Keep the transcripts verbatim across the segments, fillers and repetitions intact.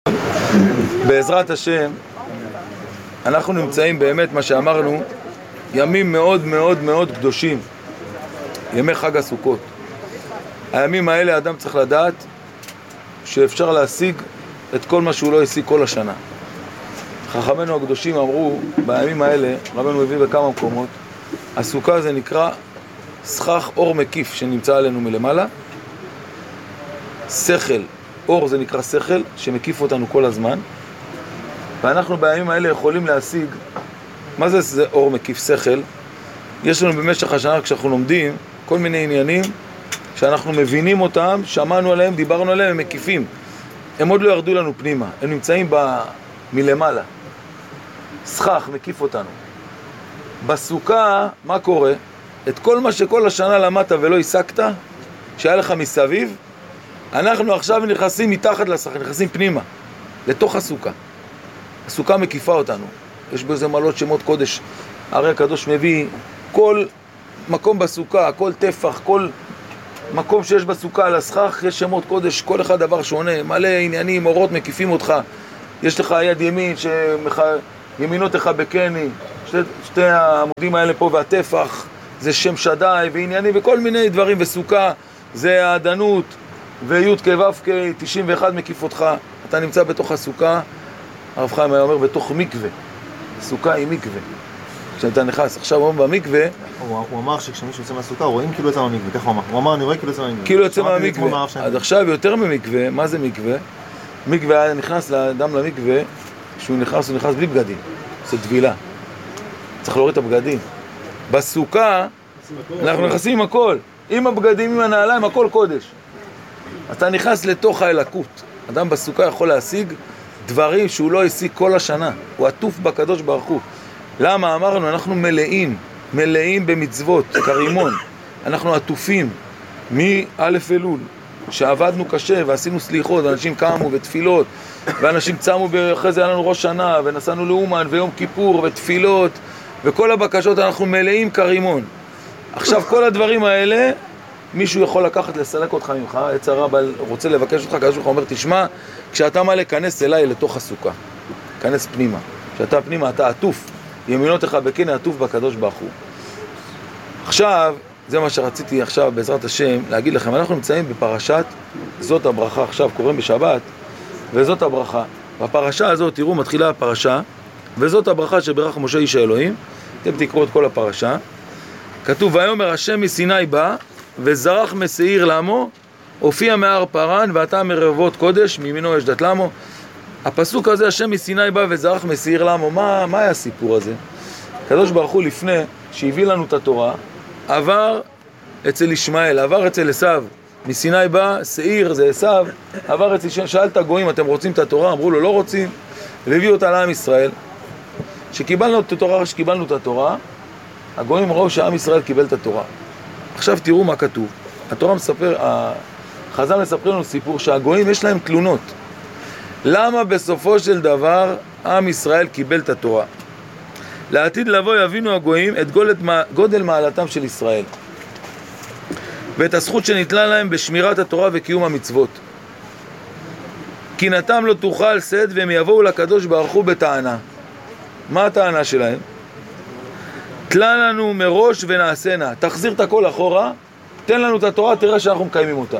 בעזרת השם, אנחנו נמצאים באמת, מה שאמרנו, ימים מאוד מאוד מאוד קדושים, ימי חג הסוכות. הימים האלה אדם צריך לדעת שאפשר להשיג את כל מה שהוא לא השיג כל השנה. חכמינו הקדושים אמרו, בימים האלה, רבנו מביא בכמה מקומות, הסוכה זה נקרא סכך אור מקיף שנמצא עלינו מלמעלה, שכל, אור זה נקרא שכל שמקיף אותנו כל הזמן, ואנחנו בימים האלה יכולים להשיג, מה זה, זה אור מקיף שכל? יש לנו במשך השנה כשאנחנו לומדים כל מיני עניינים שאנחנו מבינים אותם, שמענו עליהם, דיברנו עליהם, הם מקיפים. הם עוד לא ירדו לנו פנימה, הם נמצאים ב... מלמעלה. סכך מקיף אותנו. בסוכה, מה קורה? את כל מה שכל השנה למדת ולא השגת, שהיה לך מסביב, אנחנו עכשיו נכנסים מתחת לסכך, נכנסים פנימה, לתוך הסוכה. הסוכה מקיפה אותנו. יש בזה מעלות שמות קודש. הרי הקדוש מביא כל מקום בסוכה, כל טפח, כל מקום שיש בסוכה על הסכך, יש שמות קודש, כל אחד דבר שונה, מלא עניינים, אורות מקיפים אותך. יש לך יד ימין שימינות תחבקני, שתי, שתי העמודים האלה פה והטפח, זה שם שדי ועניינים וכל מיני דברים, וסוכה זה העדנות, וי' כו' כ' תשעים ואחת מקיף אותך. אתה נמצא בתוך הסוכה, הרב חיים היה אומר, בתוך מקווה. סוכה היא מקווה. כשאתה נכנס, עכשיו הוא אומר במקווה, הוא אמר שכשמישהו יוצא מהסוכה, רואים כאילו יוצא מהמקווה, ככה הוא אמר. הוא אמר, אני רואה כאילו יוצא מהמקווה. כאילו יוצא מהמקווה. אז עכשיו יותר ממקווה, מה זה מקווה? מקווה היה נכנס לאדם למקווה, כשהוא נכנס, הוא נכנס בלי בגדים. זה טבילה. צריך להוריד את הבגדים. בסוכה, אנחנו נכנסים עם הכל. עם הבגדים, עם הנעליים, הכל קודש. אתה נכנס לתוך האלקות. אדם בסוכה יכול להשיג דברים שהוא לא השיג כל השנה. הוא עטוף בקדוש ברוך הוא. למה? אמרנו, אנחנו מלאים, מלאים במצוות, כרימון. אנחנו עטופים מאלף אלול, שעבדנו קשה ועשינו סליחות, ואנשים קמו ותפילות, ואנשים צמו, אחרי זה היה לנו ראש שנה, ונסענו לאומן, ויום כיפור, ותפילות, וכל הבקשות אנחנו מלאים כרימון. עכשיו כל הדברים האלה, מישהו יכול לקחת לסלק אותך ממך, עץ הרע רוצה לבקש אותך, כזה שלך אומר, תשמע, כשאתה מה לכנס אליי לתוך הסוכה, כנס פנימה. כשאתה פנימה, אתה עטוף, ימינות לך בכן, עטוף בקדוש ברוך הוא. עכשיו, זה מה שרציתי עכשיו בעזרת השם להגיד לכם, אנחנו נמצאים בפרשת זאת הברכה, עכשיו קוראים בשבת, וזאת הברכה. בפרשה הזאת, תראו, מתחילה הפרשה, וזאת הברכה שברך משה איש האלוהים, אתם תקראו את כל הפרשה, כתוב, ויאמר השם מסיני בא, וזרח משעיר לעמו, הופיע מהר פרן, ואתה מרבבות קודש, מימינו יש דת לעמו. הפסוק הזה, השם מסיני בא וזרח משעיר לעמו, מה, מה היה הסיפור הזה? הקדוש ברוך הוא לפני שהביא לנו את התורה, עבר אצל ישמעאל, עבר אצל עשיו, מסיני בא, שעיר זה עשיו, עבר אצל, שאל את הגויים, אתם רוצים את התורה? אמרו לו, לא רוצים, והביאו אותה לעם ישראל. שקיבלנו את התורה, שקיבלנו את התורה, הגויים ראו שעם ישראל קיבל את התורה. עכשיו תראו מה כתוב. התורה מספר, החז"ל מספר לנו סיפור שהגויים יש להם תלונות. למה בסופו של דבר עם ישראל קיבל את התורה? לעתיד לבוא יבינו הגויים את גודל מעלתם של ישראל ואת הזכות שניתנה להם בשמירת התורה וקיום המצוות. קנאתם לא תוכל שאת, והם יבואו לקדוש ברוך הוא בטענה. מה הטענה שלהם? תלה לנו מראש ונעשנה. תחזיר את הכל אחורה, תן לנו את התורה, תראה שאנחנו מקיימים אותה.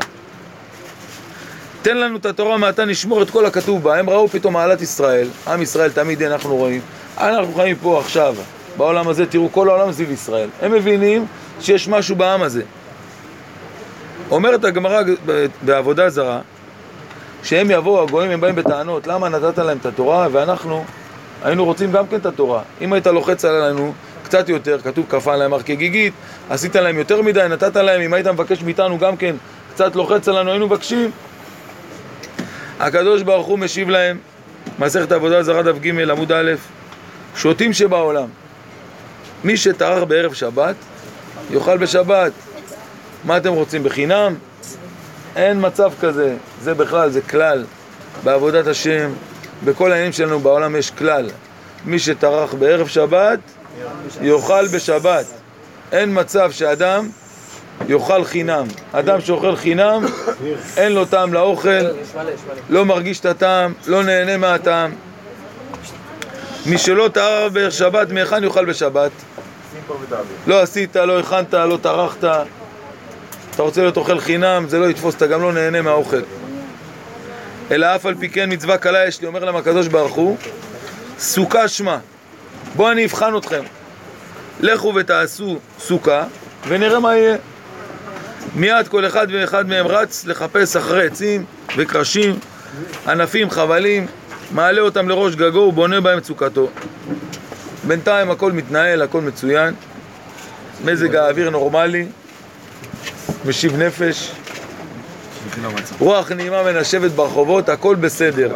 תן לנו את התורה, מעתה נשמור את כל הכתוב בה. הם ראו פתאום מעלת ישראל, עם ישראל תמיד אנחנו רואים. אנחנו חיים פה עכשיו, בעולם הזה, תראו, כל העולם סביב ישראל. הם מבינים שיש משהו בעם הזה. אומרת הגמרא בעבודה זרה, שהם יבואו, הגויים, הם באים בטענות, למה נתת להם את התורה, ואנחנו היינו רוצים גם כן את התורה. אם היית לוחץ עלינו קצת יותר, כתוב כפה להם הר כגיגית, עשית להם יותר מדי, נתת להם, אם היית מבקש מאיתנו גם כן קצת לוחץ עלינו, היינו מבקשים. הקדוש ברוך הוא משיב להם, מסכת עבודה זרה דף ג' עמוד א', שוטים שבעולם, מי שטרח בערב שבת יאכל בשבת. מה אתם רוצים, בחינם? אין מצב כזה. זה בכלל, זה כלל בעבודת השם, בכל העניינים שלנו בעולם יש כלל, מי שטרח בערב שבת יאכל בשבת. אין מצב שאדם יאכל חינם. אדם שאוכל חינם, אין לו טעם לאוכל, לא מרגיש את הטעם, לא נהנה מהטעם. מי שלא טהר בשבת, מהיכן יאכל בשבת? לא עשית, לא הכנת, לא טרחת. אתה רוצה להיות אוכל חינם, זה לא יתפוס, אתה גם לא נהנה מהאוכל. אלא אף על פי כן מצווה קלה יש לי, אומר להם הקדוש ברוך הוא, סוכה שמה. בואו אני אבחן אתכם. לכו ותעשו סוכה, ונראה מה יהיה. מיד כל אחד ואחד מהם רץ לחפש אחרי עצים וקרשים, ענפים, חבלים, מעלה אותם לראש גגו ובונה בהם את סוכתו. בינתיים הכל מתנהל, הכל מצוין, מזג האוויר נורמלי, משיב נפש, רוח נעימה מנשבת ברחובות, הכל בסדר.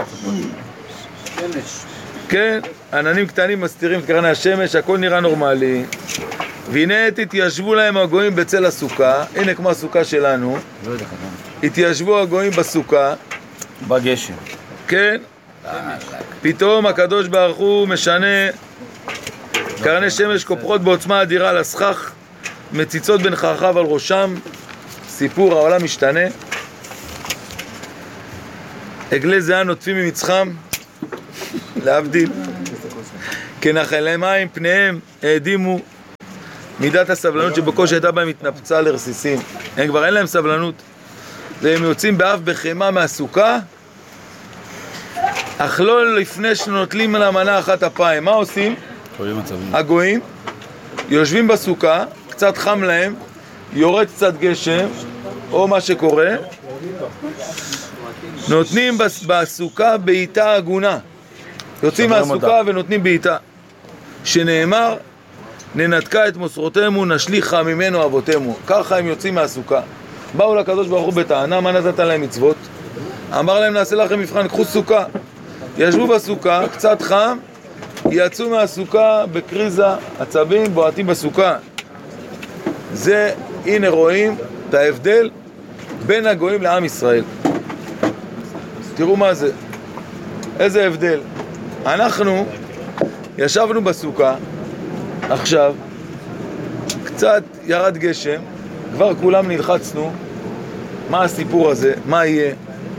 כן, עננים קטנים מסתירים את קרני השמש, הכל נראה נורמלי. והנה תתיישבו להם הגויים בצל הסוכה, הנה כמו הסוכה שלנו, התיישבו הגויים בסוכה בגשם. כן, פתאום הקדוש ברוך הוא משנה קרני שמש קופחות בעוצמה אדירה על הסכך, מציצות בין חרחיו על ראשם, סיפור העולם משתנה. עגלי זיעה נוטפים ממצחם, להבדיל, כנחלי מים פניהם העדימו, מידת הסבלנות שבקושי הייתה בהם התנפצה לרסיסים. הם כבר אין להם סבלנות, והם יוצאים באף בחימה מהסוכה, אך לא לפני שנוטלים על המנה אחת אפיים. מה עושים? הגויים יושבים בסוכה, קצת חם להם, יורד קצת גשם או מה שקורה, נותנים בסוכה בעיטה הגונה, יוצאים מהסוכה ונותנים בעיטה, שנאמר ננתקה את מוסרותינו נשליחה ממנו אבותינו. ככה הם יוצאים מהסוכה. באו לקדוש ברוך הוא בטענה, מה נתת להם מצוות? אמר להם נעשה לכם מבחן, קחו סוכה. ישבו בסוכה, קצת חם, יצאו מהסוכה בקריזה, עצבים בועטים בסוכה. זה, הנה רואים את ההבדל בין הגויים לעם ישראל. תראו מה זה, איזה הבדל. אנחנו ישבנו בסוכה, עכשיו קצת ירד גשם, כבר כולם נלחצנו, מה הסיפור הזה, מה יהיה?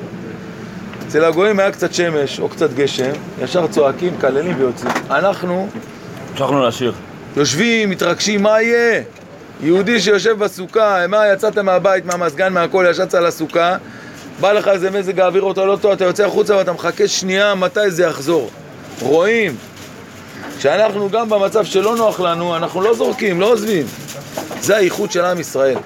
אצל הגויים היה קצת שמש או קצת גשם, ישר צועקים, קללים ויוצאים. אנחנו המשכנו לשיר, יושבים, מתרגשים, מה יהיה? יהודי שיושב בסוכה, מה יצאת מהבית, מהמסגן, מהכל, ישבת על הסוכה, בא לך איזה מזג האוויר אותו לא טוב, אתה יוצא החוצה ואתה מחכה שנייה מתי זה יחזור. רואים שאנחנו גם במצב שלא נוח לנו, אנחנו לא זורקים, לא עוזבים. זה הייחוד של עם ישראל.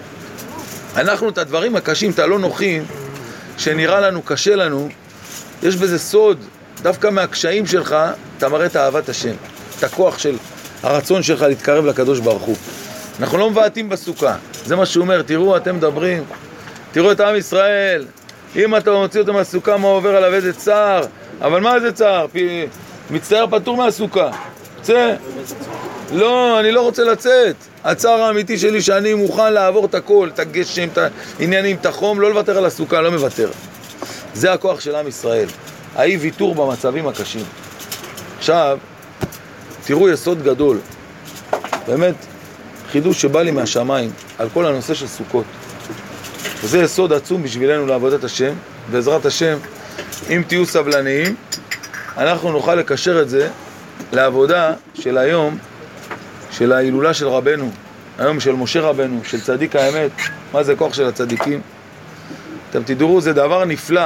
אנחנו את הדברים הקשים, את הלא נוחים, שנראה לנו, קשה לנו, יש בזה סוד, דווקא מהקשיים שלך, אתה מראה את אהבת השם, את הכוח של הרצון שלך להתקרב לקדוש ברוך הוא. אנחנו לא מבעטים בסוכה, זה מה שהוא אומר, תראו, אתם מדברים, תראו את עם ישראל, אם אתה מוציא אותו מהסוכה, מה עובר עליו איזה צער, אבל מה זה צער? פי... מצטער פטור מהסוכה, צא. לא, אני לא רוצה לצאת. הצער האמיתי שלי שאני מוכן לעבור את הכל, את הגשם, את העניינים, את החום, לא לוותר על הסוכה, לא מוותר. זה הכוח של עם ישראל, האי ויתור במצבים הקשים. עכשיו, תראו יסוד גדול, באמת חידוש שבא לי מהשמיים על כל הנושא של סוכות. וזה יסוד עצום בשבילנו לעבודת השם, בעזרת השם, אם תהיו סבלניים, אנחנו נוכל לקשר את זה לעבודה של היום, של ההילולה של רבנו, היום של משה רבנו, של צדיק האמת. מה זה כוח של הצדיקים? אתם תדעו, זה דבר נפלא,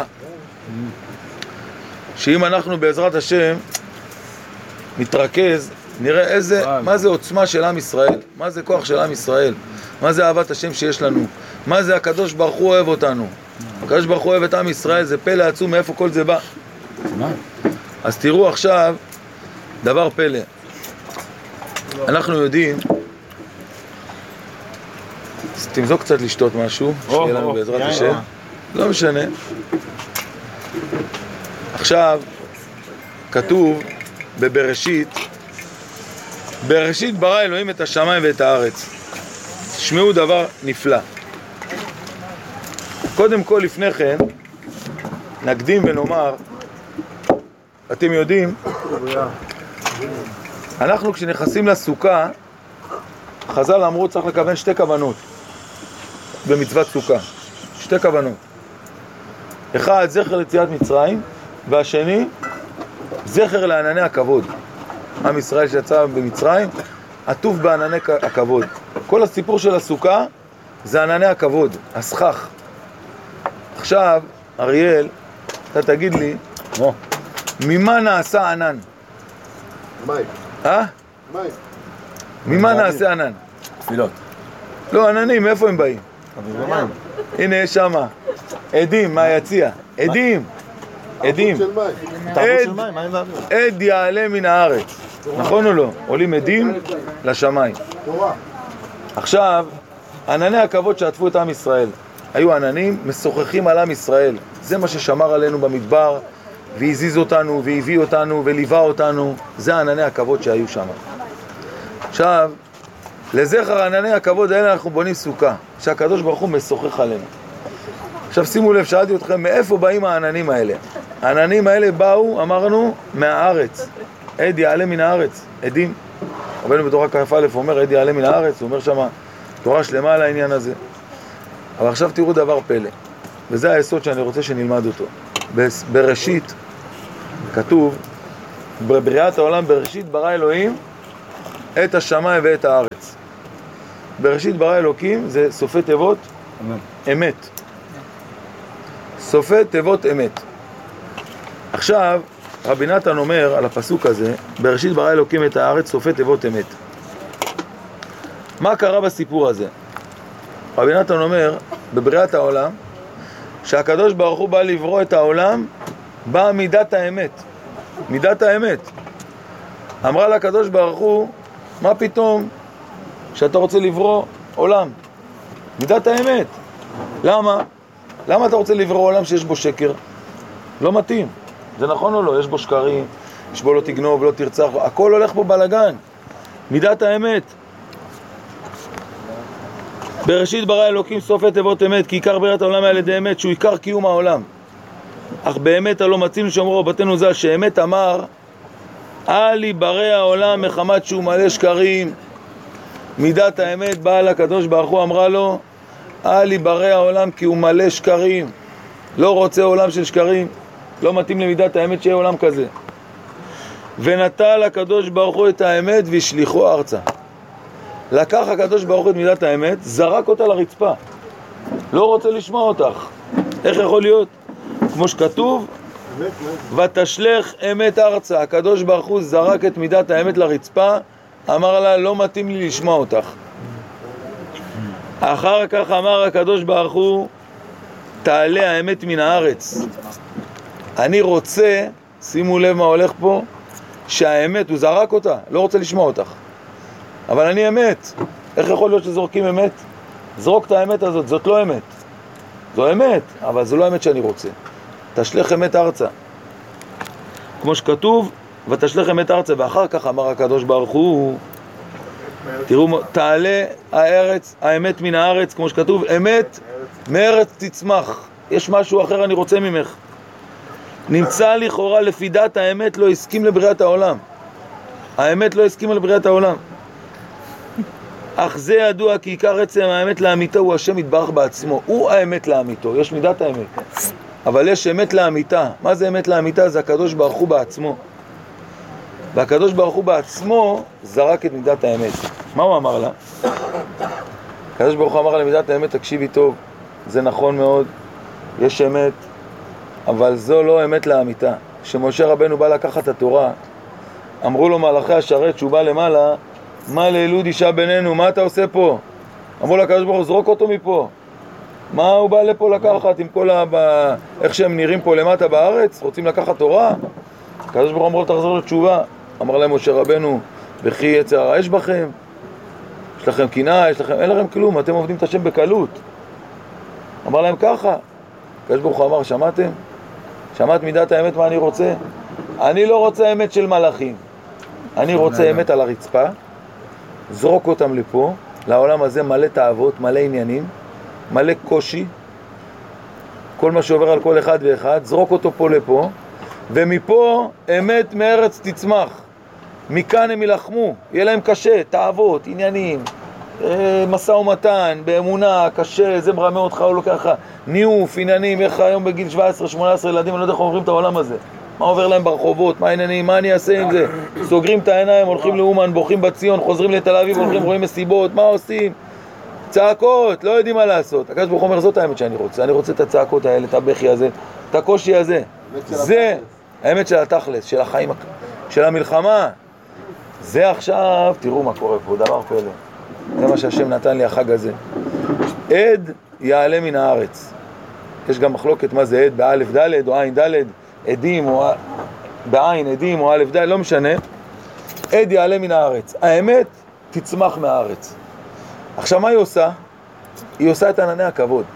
שאם אנחנו בעזרת השם מתרכז, נראה איזה, מה זה עוצמה של עם ישראל, מה זה כוח של עם ישראל, מה זה אהבת השם שיש לנו, מה זה הקדוש ברוך הוא אוהב אותנו. הקדוש ברוך הוא אוהב את עם ישראל, זה פלא עצום, מאיפה כל זה בא. אז תראו עכשיו דבר פלא. אנחנו יודעים, תמזוק קצת לשתות משהו, שיהיה לנו בעזרת השם, לא משנה. עכשיו כתוב בבראשית, בראשית ברא אלוהים את השמיים ואת הארץ. תשמעו דבר נפלא. קודם כל לפני כן נקדים ונאמר, אתם יודעים, אנחנו כשנכנסים לסוכה, חז"ל אמרו צריך לכוון שתי כוונות. במצוות סוכה. שתי כוונות. אחד, זכר ליציאת מצרים, והשני, זכר לענני הכבוד. עם ישראל שיצא במצרים, עטוף בענני הכבוד. כל הסיפור של הסוכה זה ענני הכבוד, הסכך. עכשיו, אריאל, אתה תגיד לי, ממה נעשה ענן? מים. אה? מים. ממה נעשה ענן? תפילות. לא, עננים, מאיפה הם באים? אבל במים. הנה, יש שמה. עדים, מהיציע. עדים. עדים. של מים. תרבות של עד- מים, מים ואוויר. עד יעלה מן הארץ. נכון או לא? עולים עדים לשמיים. תורה. עכשיו, ענני הכבוד שעטפו את עם ישראל. היו עננים משוחחים על עם ישראל. זה מה ששמר עלינו במדבר, והזיז אותנו, והביא אותנו, וליווה אותנו. זה ענני הכבוד שהיו שם. עכשיו, לזכר ענני הכבוד האלה אנחנו בונים סוכה, שהקדוש ברוך הוא משוחח עלינו. עכשיו שימו לב, שאלתי אתכם, מאיפה באים העננים האלה? העננים האלה באו, אמרנו, מהארץ. עד יעלה מן הארץ, עדים. רבנו בתורה כ"א אומר, עד יעלה מן הארץ, הוא אומר שמה, תורה שלמה על העניין הזה. אבל עכשיו תראו דבר פלא, וזה היסוד שאני רוצה שנלמד אותו. בראשית, כתוב, בבריאת העולם בראשית ברא אלוהים את השמיים ואת הארץ. בראשית ברא אלוקים זה סופי תיבות אמת. סופי תיבות אמת. עכשיו, רבי נתן אומר על הפסוק הזה, בראשית ברא אלוקים את הארץ, סופי תיבות אמת. מה קרה בסיפור הזה? רבי נתן אומר, בבריאת העולם, שהקדוש ברוך הוא בא לברוא את העולם, באה מידת האמת. מידת האמת. אמרה לקדוש ברוך הוא, מה פתאום שאתה רוצה לברוא עולם? מידת האמת. למה? למה אתה רוצה לברוא עולם שיש בו שקר? לא מתאים. זה נכון או לא? יש בו שקרים, יש בו לא תגנוב, לא תרצח, הכל הולך פה בלגן. מידת האמת. בראשית ברא אלוקים סופי תיבות אמת, כי עיקר בריאת העולם על ידי אמת, שהוא עיקר קיום העולם. אך באמת הלא מצינו שאמרו רבותינו ז"ל, שאמת אמר, אל יברא העולם מחמת שהוא מלא שקרים. מידת האמת באה לקדוש ברוך הוא, אמרה לו, אל יברא העולם כי הוא מלא שקרים. לא רוצה עולם של שקרים, לא מתאים למידת האמת שיהיה עולם כזה. ונטל הקדוש ברוך הוא את האמת והשליחו ארצה. לקח הקדוש ברוך הוא את מידת האמת, זרק אותה לרצפה. לא רוצה לשמוע אותך. איך יכול להיות? כמו שכתוב, ותשלך אמת ארצה. הקדוש ברוך הוא זרק את מידת האמת לרצפה, אמר לה, לא מתאים לי לשמוע אותך. אחר כך אמר הקדוש ברוך הוא, תעלה האמת מן הארץ. אני רוצה, שימו לב מה הולך פה, שהאמת, הוא זרק אותה, לא רוצה לשמוע אותך. אבל אני אמת. איך יכול להיות שזורקים אמת? זרוק את האמת הזאת, זאת לא אמת. זו אמת, אבל זו לא אמת שאני רוצה. תשלך אמת ארצה. כמו שכתוב, ותשלך אמת ארצה, ואחר כך אמר הקדוש ברוך הוא, תראו, תעלה הארץ, האמת מן הארץ, כמו שכתוב, אמת מארץ תצמח. יש משהו אחר אני רוצה ממך. נמצא לכאורה לפי דת האמת לא הסכים לבריאת העולם. האמת לא הסכימה לבריאת העולם. אך זה ידוע כי עיקר עצם האמת לאמיתו הוא השם יתברך בעצמו. הוא האמת לאמיתו, יש מידת האמת. אבל יש אמת לאמיתה. מה זה אמת לאמיתה? זה הקדוש ברוך הוא בעצמו. והקדוש ברוך הוא בעצמו זרק את מידת האמת. מה הוא אמר לה? הקדוש ברוך הוא אמר לה מידת האמת, תקשיבי טוב, זה נכון מאוד, יש אמת, אבל זו לא אמת לאמיתה. כשמשה רבנו בא לקחת את התורה, אמרו לו מלאכי השרת שהוא בא למעלה, מה לילוד אישה בינינו, מה אתה עושה פה? אמרו לקדוש ברוך הוא, זרוק אותו מפה. מה הוא בא לפה לקחת עם כל ה... איך שהם נראים פה למטה בארץ? רוצים לקחת תורה? הקדוש ברוך הוא אמרו לו, תחזור לתשובה. אמר להם משה רבנו, וכי יצר הרע יש בכם? יש לכם קנאה, יש לכם... אין לכם כלום, אתם עובדים את השם בקלות. אמר להם ככה. הקדוש ברוך הוא אמר, שמעתם? שמעת מידת האמת מה אני רוצה? אני לא רוצה אמת של מלאכים. אני רוצה אמת על הרצפה, זרוק אותם לפה, לעולם הזה מלא תאוות, מלא עניינים, מלא קושי, כל מה שעובר על כל אחד ואחד, זרוק אותו פה לפה, ומפה אמת מארץ תצמח. מכאן הם ילחמו, יהיה להם קשה, תאוות, עניינים, משא ומתן, באמונה, קשה, זה מרמה אותך, הוא לוקח לך ניוף, עניינים, איך היום בגיל שבע עשרה שמונה עשרה ילדים, אני לא יודע איך עוברים את העולם הזה. מה עובר להם ברחובות, מה העניינים, מה אני אעשה עם זה? סוגרים את העיניים, הולכים לאומן, בורחים בציון, חוזרים לתל אביב, הולכים, רואים מסיבות, מה עושים? צעקות, לא יודעים מה לעשות. הקדוש ברוך הוא אומר, זאת האמת שאני רוצה, אני רוצה את הצעקות האלה, את הבכי הזה, את הקושי הזה. זה האמת של התכלס, של החיים, של המלחמה. זה עכשיו, תראו מה קורה פה, דבר פלא. זה מה שהשם נתן לי החג הזה. עד יעלה מן הארץ. יש גם מחלוקת מה זה עד, באלף דלת או עין דלת, עדים או בעין עדים או אלף דלת, לא משנה. עד יעלה מן הארץ. האמת תצמח מהארץ. עכשיו מה היא עושה? היא עושה את ענני הכבוד.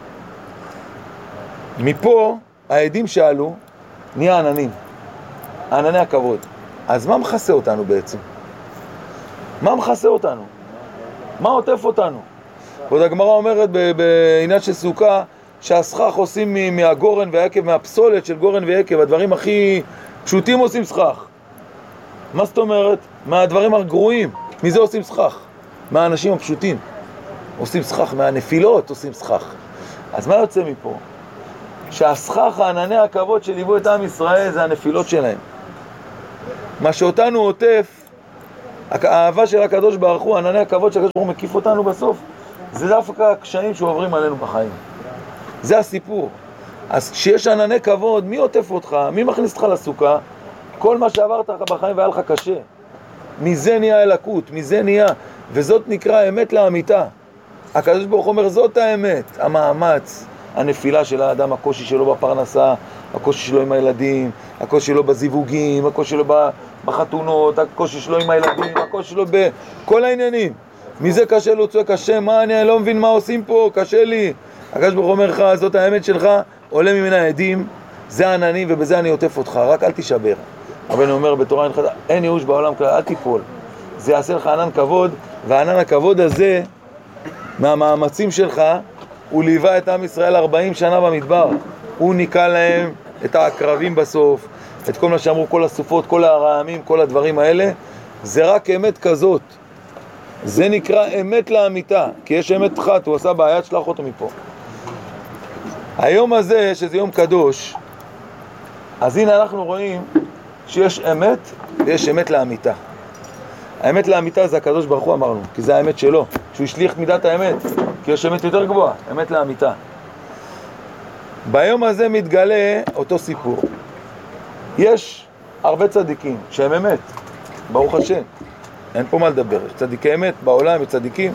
מפה העדים שעלו נהיה עננים. ענני הכבוד. אז מה מכסה אותנו בעצם? מה מכסה אותנו? מה עוטף אותנו? ועוד הגמרא אומרת בעניין של סוכה שהסכך עושים מהגורן והיקב, מהפסולת של גורן ויקב, הדברים הכי פשוטים עושים סכך. מה זאת אומרת? מהדברים הגרועים. מזה עושים סכך? מהאנשים הפשוטים. עושים סכך, מהנפילות עושים סכך. אז מה יוצא מפה? שהסכך, הענני הכבוד שליוו את עם ישראל זה הנפילות שלהם. מה שאותנו עוטף, האהבה של הקדוש ברוך הוא, ענני הכבוד שהקדוש ברוך הוא מקיף אותנו בסוף, זה דווקא הקשיים שעוברים עלינו בחיים. זה הסיפור. אז כשיש ענני כבוד, מי עוטף אותך? מי מכניס אותך לסוכה? כל מה שעברת בחיים והיה לך קשה. מזה נהיה אלוקות, מזה נהיה, וזאת נקרא אמת לאמיתה. הקדוש ברוך הוא אומר, זאת האמת, המאמץ, הנפילה של האדם, הקושי שלו בפרנסה, הקושי שלו עם הילדים, הקושי שלו בזיווגים, הקושי שלו בחתונות, הקושי שלו עם הילדים, הקושי שלו בכל העניינים. מזה קשה לו, צועק קשה, מה אני לא מבין מה עושים פה, קשה לי. הקדוש ברוך הוא אומר לך, זאת האמת שלך, עולה ממנה העדים, זה העננים ובזה אני עוטף אותך, רק אל תישבר. אבל אני אומר בתורה הנחתה, אין ייאוש בעולם כלל, אל תיפול. זה יעשה לך ענן כבוד, והענן הכבוד הזה, מהמאמצים שלך, הוא ליווה את עם ישראל ארבעים שנה במדבר. הוא ניקה להם את העקרבים בסוף, את כל מה שאמרו, כל הסופות, כל הרעמים, כל הדברים האלה. זה רק אמת כזאת. זה נקרא אמת לאמיתה, כי יש אמת אחת, הוא עשה בעיה, תשלח אותו מפה. היום הזה, שזה יום קדוש, אז הנה אנחנו רואים שיש אמת ויש אמת לאמיתה. האמת לאמיתה זה הקדוש ברוך הוא אמרנו, כי זה האמת שלו, שהוא השליך את מידת האמת, כי יש אמת יותר גבוהה, אמת לאמיתה. ביום הזה מתגלה אותו סיפור. יש הרבה צדיקים שהם אמת, ברוך השם, אין פה מה לדבר, יש צדיקי אמת בעולם, יש צדיקים,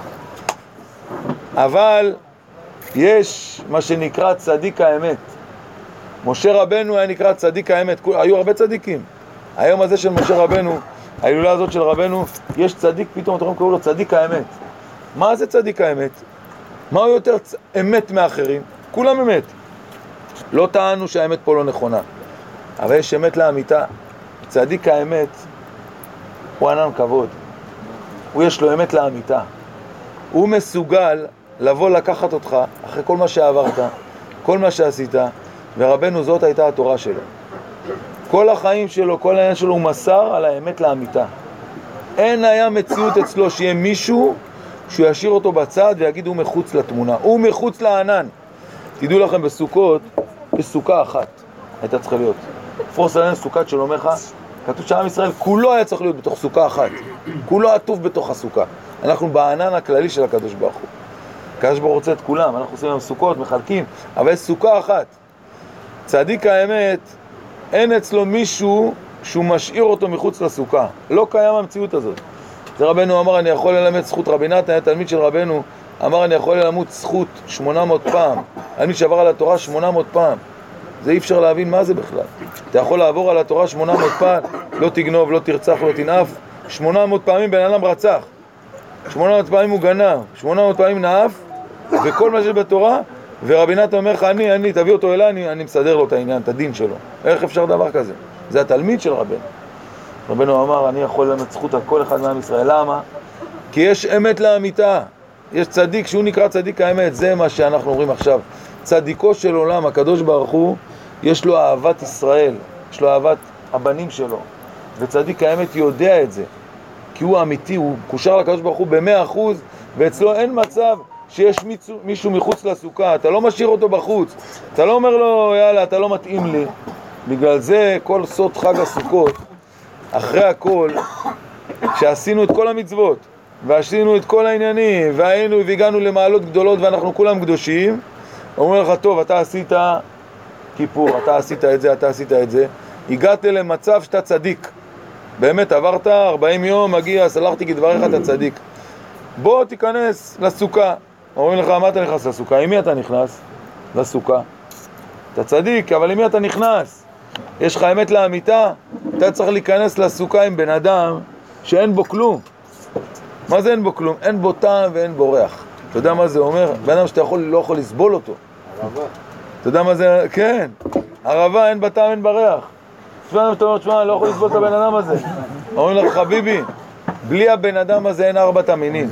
אבל יש מה שנקרא צדיק האמת. משה רבנו היה נקרא צדיק האמת, היו הרבה צדיקים. היום הזה של משה רבנו, ההילולה הזאת של רבנו, יש צדיק, פתאום אתם קוראים לו צדיק האמת. מה זה צדיק האמת? מה הוא יותר צ... אמת מאחרים? כולם אמת. לא טענו שהאמת פה לא נכונה, אבל יש אמת לאמיתה. צדיק האמת הוא ענן כבוד, הוא יש לו אמת לאמיתה. הוא מסוגל לבוא לקחת אותך אחרי כל מה שעברת, כל מה שעשית, ורבנו זאת הייתה התורה שלו. כל החיים שלו, כל העניין שלו הוא מסר על האמת לאמיתה. אין היה מציאות אצלו שיהיה מישהו שהוא ישאיר אותו בצד ויגיד הוא מחוץ לתמונה, הוא מחוץ לענן. תדעו לכם, בסוכות, בסוכה אחת הייתה צריכה להיות. פרוס עלינו סוכת שלומך, כתוב שעם ישראל כולו היה צריך להיות בתוך סוכה אחת, כולו עטוף בתוך הסוכה. אנחנו בענן הכללי של הקדוש ברוך הוא. הקדוש ברוך הוא רוצה את כולם, אנחנו עושים להם סוכות, מחלקים, אבל יש סוכה אחת. צדיק האמת, אין אצלו מישהו שהוא משאיר אותו מחוץ לסוכה. לא קיים המציאות הזאת. זה רבנו אמר, אני יכול ללמד זכות. רבי נתן, תלמיד של רבנו, אמר, אני יכול ללמוד זכות שמונה מאות פעם. אני שעבר על התורה שמונה מאות פעם. זה אי אפשר להבין מה זה בכלל. אתה יכול לעבור על התורה שמונה מאות פעם, לא תגנוב, לא תרצח, לא תנאף. שמונה מאות פעמים בן אדם רצח. שמונה מאות פעמים הוא גנב. שמונה מאות פעמים נאף, וכל מה שבתורה, ורבי נתן אומר לך, אני, אני, תביא אותו אליי, אני, אני מסדר לו את העניין, את הדין שלו. איך אפשר דבר כזה? זה התלמיד של רבנו. רבנו אמר, אני יכול ללמד זכות על כל אחד מעם ישראל. למה? כי יש אמת לאמיתה. יש צדיק שהוא נקרא צדיק האמת. זה מה שאנחנו אומרים עכשיו. צדיקו של עולם, הקדוש ברוך הוא, יש לו אהבת ישראל, יש לו אהבת הבנים שלו. וצדיק האמת יודע את זה. כי הוא אמיתי, הוא קושר לקדוש ברוך הוא במאה אחוז, ואצלו אין מצב שיש מישהו מחוץ לסוכה, אתה לא משאיר אותו בחוץ, אתה לא אומר לו יאללה אתה לא מתאים לי. בגלל זה כל סוד חג הסוכות, אחרי הכל, שעשינו את כל המצוות ועשינו את כל העניינים והיינו והגענו למעלות גדולות ואנחנו כולם קדושים, אומרים לך טוב אתה עשית כיפור, אתה עשית את זה, אתה עשית את זה, הגעת למצב שאתה צדיק, באמת עברת ארבעים יום, מגיע, סלחתי כדבריך, אתה צדיק, בוא תיכנס לסוכה. אומרים לך מה אתה נכנס לסוכה? עם מי אתה נכנס לסוכה? אתה צדיק, אבל עם מי אתה נכנס? יש לך אמת לאמיתה? אתה צריך להיכנס לסוכה עם בן אדם שאין בו כלום. מה זה אין בו כלום? אין בו טעם ואין בו ריח. אתה יודע מה זה אומר? בן אדם שאתה יכול, לא יכול לסבול אותו. ערבה. אתה יודע מה זה? כן. ערבה אין בטעם, אין בריח. תשמע, אתה אומר, תשמע, אני לא יכול לסבול את הבן אדם הזה. אומרים לך, חביבי, בלי הבן אדם הזה אין ארבעת המינים.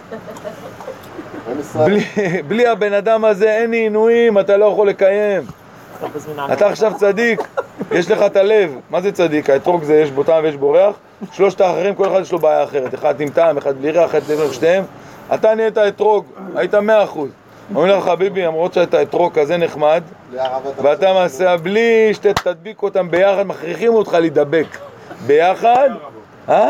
בלי, בלי הבן אדם הזה אין עינויים, אתה לא יכול לקיים. אתה עכשיו צדיק, יש לך את הלב. מה זה צדיק? האתרוג זה יש בו טעם ויש בו ריח. שלושת האחרים, כל אחד יש לו בעיה אחרת. אחד עם טעם, אחד בלי ריח, אחד לבן שתיהם. אתה נהיית אתרוג, היית מאה אחוז. אומרים לך, חביבי, למרות שאתה אתרוג כזה נחמד, ואתה מעשה בלי שתדביק אותם ביחד, מכריחים אותך להידבק ביחד. אה?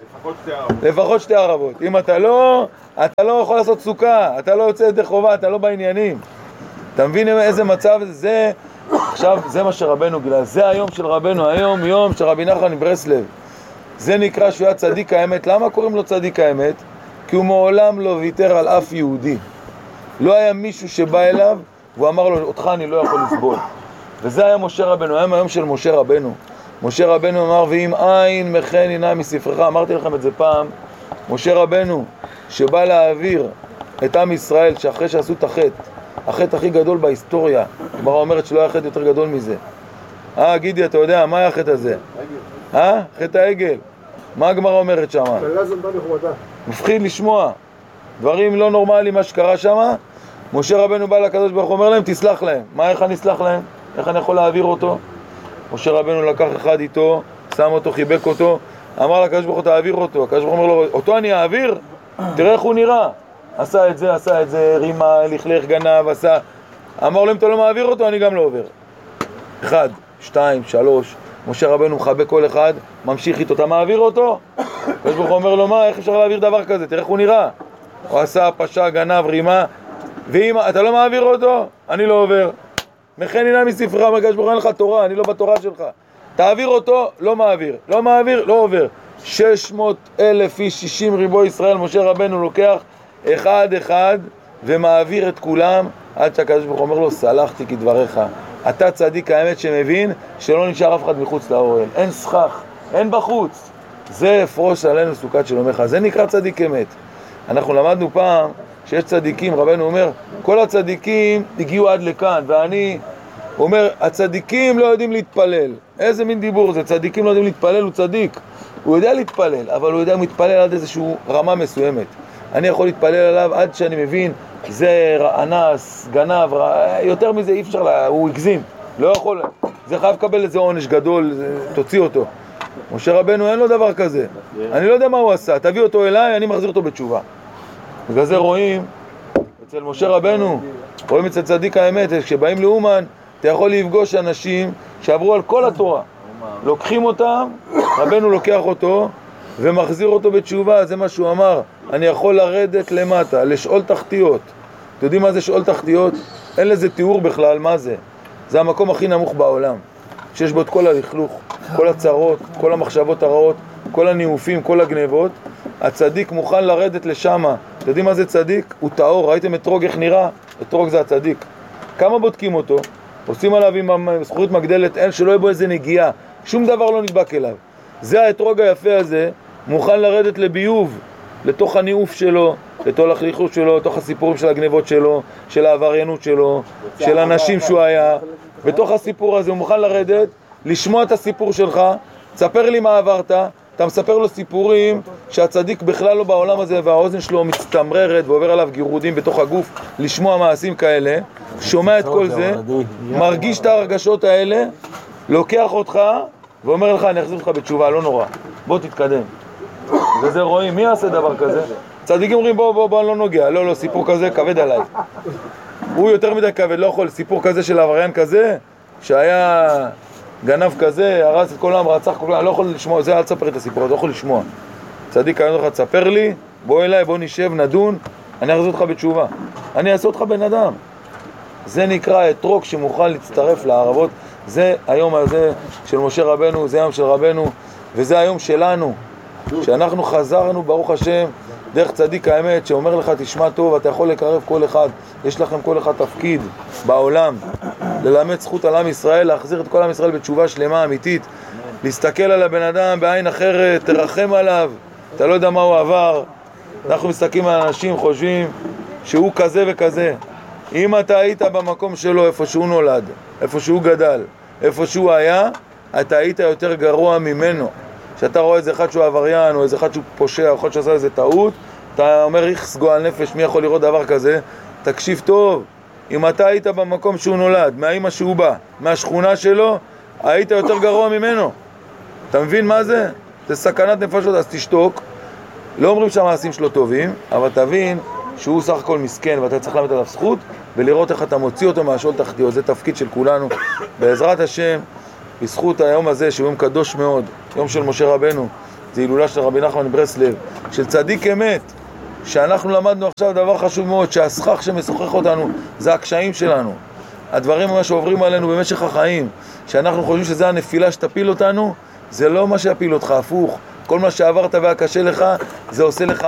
לפחות שתי ערבות. אם אתה לא, אתה לא יכול לעשות סוכה, אתה לא יוצא ידי חובה, אתה לא בעניינים. אתה מבין איזה מצב זה? עכשיו, זה מה שרבנו גילה, זה היום של רבנו, היום יום של רבי נחמן מברסלב. זה נקרא שהוא היה צדיק האמת. למה קוראים לו צדיק האמת? כי הוא מעולם לא ויתר על אף יהודי. לא היה מישהו שבא אליו והוא אמר לו, אותך אני לא יכול לסבול. וזה היה משה רבנו, היום היום של משה רבנו. משה רבנו אמר, ואם אין מכן הנה מספרך. אמרתי לכם את זה פעם, משה רבנו שבא להעביר את עם ישראל, שאחרי שעשו את החטא, החטא הכי גדול בהיסטוריה, הגמרא אומרת שלא היה חטא יותר גדול מזה. אה, גידי, אתה יודע, מה היה החטא הזה? אה? חטא העגל. מה הגמרא אומרת שם? מפחיד לשמוע. דברים לא נורמליים מה שקרה שם. משה רבנו בא לקדוש ברוך הוא, אומר להם, תסלח להם. מה, איך אני אסלח להם? איך אני יכול להעביר אותו? משה רבנו לקח אחד איתו, שם אותו, חיבק אותו, אמר לקדוש ברוך הוא, תעביר אותו. הקדוש ברוך הוא אומר לו, אותו אני אעביר? תראה איך הוא נראה. עשה את זה, עשה את זה, רימה, לכלך, גנב, עשה. אמר לו, אם אתה לא מעביר אותו, אני גם לא עובר. אחד, שתיים, שלוש. משה רבנו מחבק כל אחד, ממשיך איתו, אתה מעביר אותו? הקדוש ברוך הוא אומר לו, מה, איך אפשר להעביר דבר כזה? תראה איך הוא נראה. הוא עשה, פשע, גנב, רימה, ואם אתה לא מעביר אותו, אני לא עובר. מכן הנה מספרך, הקדוש ברוך הוא, אין לך תורה, אני לא בתורה שלך. תעביר אותו, לא מעביר. לא מעביר, לא עובר. שש מאות אלף איש, שישים ריבו ישראל, משה רבנו לוקח אחד אחד ומעביר את כולם, עד שהקדוש ברוך הוא אומר לו, סלחתי כדבריך. אתה צדיק האמת שמבין שלא נשאר אף אחד מחוץ לאוהל. אין סכך, אין בחוץ. זה הפרוש עלינו סוכת שלומך. זה נקרא צדיק אמת. אנחנו למדנו פעם שיש צדיקים, רבנו אומר, כל הצדיקים הגיעו עד לכאן, ואני אומר, הצדיקים לא יודעים להתפלל. איזה מין דיבור זה? צדיקים לא יודעים להתפלל, הוא צדיק. הוא יודע להתפלל, אבל הוא יודע להתפלל עד איזושהי רמה מסוימת. אני יכול להתפלל עליו עד שאני מבין, זה אנס, גנב, יותר מזה אי אפשר, לה, הוא הגזים, לא יכול, זה חייב לקבל איזה עונש גדול, תוציא אותו. משה רבנו אין לו דבר כזה, אני לא יודע מה הוא עשה, תביא אותו אליי, אני מחזיר אותו בתשובה. בגלל זה רואים, אצל משה רבנו, רואים אצל צדיק האמת, כשבאים לאומן, אתה יכול לפגוש אנשים שעברו על כל התורה, לוקחים אותם, רבנו לוקח אותו, ומחזיר אותו בתשובה. זה מה שהוא אמר, אני יכול לרדת למטה, לשאול תחתיות. אתם יודעים מה זה שאול תחתיות? אין לזה תיאור בכלל, מה זה? זה המקום הכי נמוך בעולם, שיש בו את כל הלכלוך, כל הצרות, כל המחשבות הרעות, כל הניאופים, כל הגנבות. הצדיק מוכן לרדת לשם. אתם יודעים מה זה צדיק? הוא טהור. ראיתם אתרוג איך נראה? אתרוג זה הצדיק. כמה בודקים אותו? עושים עליו עם זכורית מגדלת, אין שלא יהיה בו איזה נגיעה, שום דבר לא נדבק אליו. זה האתרוג היפה הזה, מוכן לרדת לביוב, לתוך הניאוף שלו, לתוך הלכלוך שלו, לתוך הסיפורים של הגנבות שלו, של העבריינות שלו, של אנשים שהוא היה. בתוך הסיפור הזה הוא מוכן לרדת, לשמוע את הסיפור שלך, תספר לי מה עברת, אתה מספר לו סיפורים שהצדיק בכלל לא בעולם הזה, והאוזן שלו מצטמררת ועובר עליו גירודים בתוך הגוף, לשמוע מעשים כאלה, שומע את כל זה, מרגיש את הרגשות האלה, לוקח אותך ואומר לך, אני אחזיר אותך בתשובה, לא נורא, בוא תתקדם. וזה רואים, מי יעשה דבר כזה? צדיקים אומרים בוא בוא בוא, אני לא נוגע, לא לא, סיפור כזה כבד עליי. הוא יותר מדי כבד, לא יכול, סיפור כזה של עבריין כזה, שהיה גנב כזה, הרס את כל העם, רצח כל העם, לא יכול לשמוע, זה אל תספר את הסיפור, אתה לא יכול לשמוע. צדיק אני אומר לך, תספר לי, בוא אליי, בוא נשב, נדון, אני אחזור אותך בתשובה. אני אעשה אותך בן אדם. זה נקרא אתרוג שמוכן להצטרף לערבות. זה היום הזה של משה רבנו, זה היום של רבנו, וזה היום שלנו, שאנחנו חזרנו, ברוך השם, דרך צדיק האמת, שאומר לך, תשמע טוב, אתה יכול לקרב כל אחד, יש לכם כל אחד תפקיד בעולם, ללמד זכות על עם ישראל, להחזיר את כל עם ישראל בתשובה שלמה, אמיתית, להסתכל על הבן אדם בעין אחרת, תרחם עליו, אתה לא יודע מה הוא עבר. אנחנו מסתכלים על אנשים, חושבים שהוא כזה וכזה. אם אתה היית במקום שלו, איפה שהוא נולד, איפה שהוא גדל, איפה שהוא היה, אתה היית יותר גרוע ממנו. כשאתה רואה איזה אחד שהוא עבריין, או איזה אחד שהוא פושע, או אחד שעשה איזה טעות, אתה אומר, איכס גועל נפש, מי יכול לראות דבר כזה? תקשיב טוב, אם אתה היית במקום שהוא נולד, מהאמא שהוא בא, מהשכונה שלו, היית יותר גרוע ממנו. אתה מבין מה זה? זה סכנת נפשות, אז תשתוק. לא אומרים שהמעשים שלו טובים, אבל תבין שהוא סך הכל מסכן, ואתה צריך להעמיד עליו זכות, ולראות איך אתה מוציא אותו מהשאול תחתיות. זה תפקיד של כולנו. בעזרת השם, בזכות היום הזה, שהוא יום קדוש מאוד, יום של משה רבנו, זה הילולה של רבי נחמן מברסלב, של צדיק אמת, שאנחנו למדנו עכשיו דבר חשוב מאוד, שהסכך שמשוחח אותנו, זה הקשיים שלנו. הדברים מה שעוברים עלינו במשך החיים, שאנחנו חושבים שזה הנפילה שתפיל אותנו, זה לא מה שיפיל אותך, הפוך. כל מה שעברת והיה קשה לך, זה עושה לך